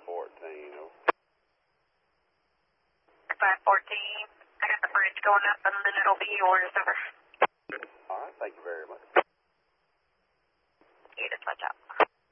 over. 514, I got the bridge going up and then it'll be yours, over. All right, thank you very much.